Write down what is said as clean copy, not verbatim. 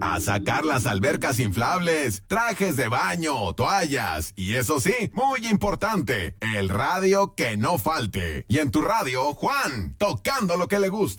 A sacar las albercas inflables, trajes de baño, toallas y eso sí, muy importante, el radio que no falte. Y en tu radio, Juan, tocando lo que le gusta.